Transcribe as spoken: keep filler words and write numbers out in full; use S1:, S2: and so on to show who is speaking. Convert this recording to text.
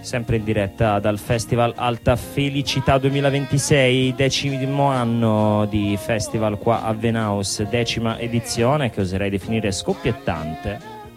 S1: Sempre in diretta dal Festival Alta Felicità duemilaventisei, decimo anno di festival qua a Venaus, decima edizione che oserei definire scoppiettante.